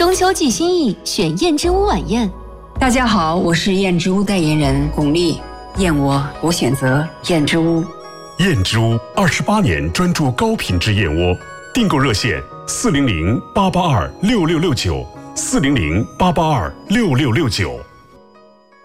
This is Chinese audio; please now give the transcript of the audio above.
中秋寄心意，选燕之屋晚宴。 大家好，我是燕之屋代言人巩俐，燕我选择燕之屋。 燕之屋28年专注高品质燕窝，订购热线400-882-6669，400-882-6669。